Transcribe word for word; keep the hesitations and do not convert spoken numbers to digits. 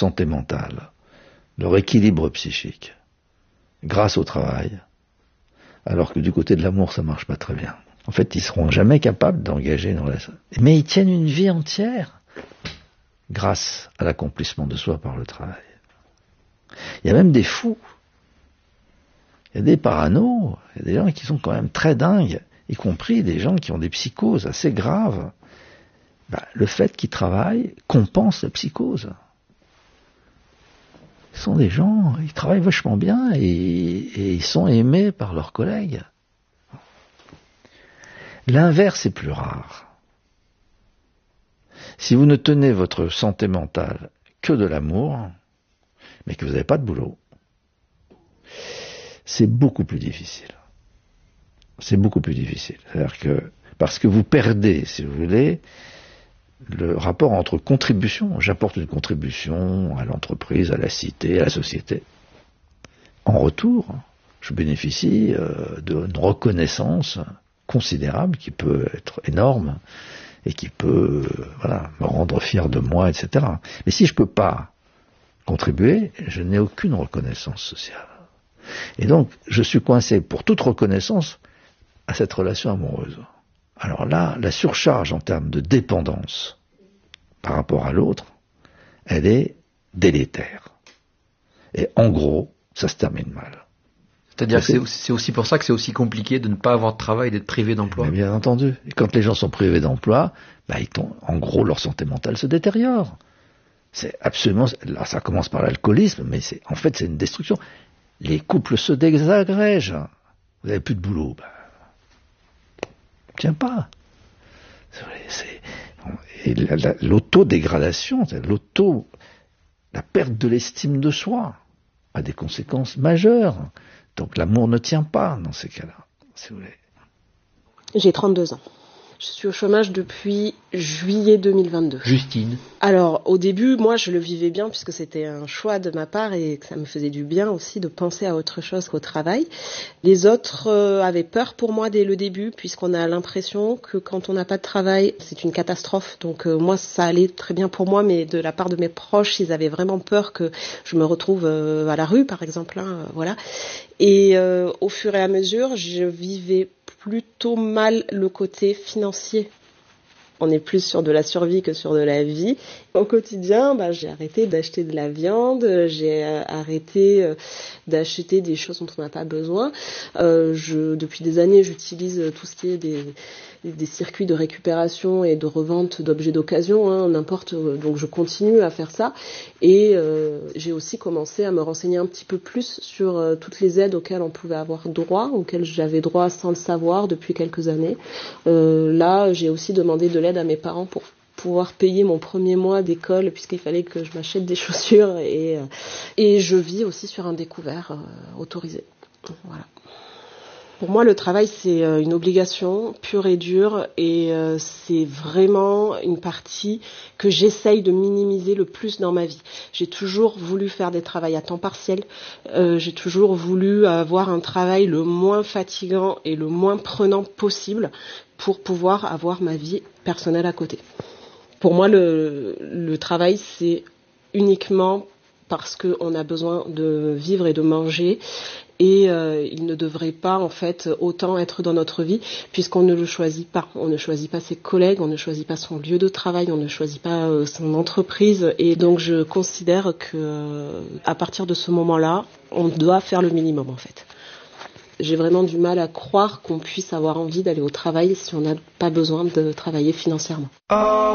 santé mentale, leur équilibre psychique, grâce au travail, alors que du côté de l'amour, ça marche pas très bien. En fait, ils seront jamais capables d'engager une relation. Mais ils tiennent une vie entière grâce à l'accomplissement de soi par le travail. Il y a même des fous. Il y a des paranos, il y a des gens qui sont quand même très dingues, y compris des gens qui ont des psychoses assez graves. Ben, le fait qu'ils travaillent compense la psychose. Ce sont des gens, ils travaillent vachement bien et, et ils sont aimés par leurs collègues. L'inverse est plus rare. Si vous ne tenez votre santé mentale que de l'amour, mais que vous n'avez pas de boulot, c'est beaucoup plus difficile. C'est beaucoup plus difficile. C'est-à-dire que, parce que vous perdez, si vous voulez, le rapport entre contribution, j'apporte une contribution à l'entreprise, à la cité, à la société. En retour, je bénéficie euh, d'une reconnaissance considérable qui peut être énorme et qui peut euh, voilà, me rendre fier de moi, et cetera. Mais si je ne peux pas contribuer, je n'ai aucune reconnaissance sociale. Et donc, je suis coincé pour toute reconnaissance à cette relation amoureuse. Alors là, la surcharge en termes de dépendance par rapport à l'autre, elle est délétère. Et en gros, ça se termine mal. C'est-à-dire que c'est, c'est aussi pour ça que c'est aussi compliqué de ne pas avoir de travail, d'être privé d'emploi. Mais bien entendu. Et quand les gens sont privés d'emploi, bah, ils tombent, en gros, leur santé mentale se détériore. C'est absolument... Là, ça commence par l'alcoolisme, mais c'est, en fait, c'est une destruction. Les couples se désagrègent. Vous n'avez plus de boulot. Bah, tiens pas. C'est, et la, la, l'autodégradation, c'est l'auto, la perte de l'estime de soi a des conséquences majeures. Donc l'amour ne tient pas dans ces cas-là, si vous voulez. J'ai trente-deux ans. Je suis au chômage depuis juillet deux mille vingt-deux. Justine. Alors, au début, moi, je le vivais bien puisque c'était un choix de ma part et que ça me faisait du bien aussi de penser à autre chose qu'au travail. Les autres euh, avaient peur pour moi dès le début puisqu'on a l'impression que quand on n'a pas de travail, c'est une catastrophe. Donc, euh, moi, ça allait très bien pour moi, mais de la part de mes proches, ils avaient vraiment peur que je me retrouve euh, à la rue, par exemple. Hein, voilà. Et euh, au fur et à mesure, je vivais plutôt mal le côté financier. On est plus sur de la survie que sur de la vie. Au quotidien, bah, j'ai arrêté d'acheter de la viande, j'ai arrêté euh, d'acheter des choses dont on n'a pas besoin. Euh, je, depuis des années, j'utilise tout ce qui est des, des circuits de récupération et de revente d'objets d'occasion, hein, n'importe. Donc je continue à faire ça. Et euh, j'ai aussi commencé à me renseigner un petit peu plus sur euh, toutes les aides auxquelles on pouvait avoir droit, auxquelles j'avais droit sans le savoir depuis quelques années. Euh, là, j'ai aussi demandé de l'aide à mes parents pour pouvoir payer mon premier mois d'école puisqu'il fallait que je m'achète des chaussures et, euh, et je vis aussi sur un découvert euh, autorisé. Voilà. Pour moi, le travail, c'est une obligation pure et dure et euh, c'est vraiment une partie que j'essaye de minimiser le plus dans ma vie. J'ai toujours voulu faire des travails à temps partiel. Euh, j'ai toujours voulu avoir un travail le moins fatigant et le moins prenant possible pour pouvoir avoir ma vie personnelle à côté. Pour moi, le, le travail, c'est uniquement parce qu'on a besoin de vivre et de manger. Et euh, il ne devrait pas en fait autant être dans notre vie puisqu'on ne le choisit pas. On ne choisit pas ses collègues, on ne choisit pas son lieu de travail, on ne choisit pas euh, son entreprise. Et donc je considère que euh, à partir de ce moment-là, on doit faire le minimum en fait. J'ai vraiment du mal à croire qu'on puisse avoir envie d'aller au travail si on n'a pas besoin de travailler financièrement.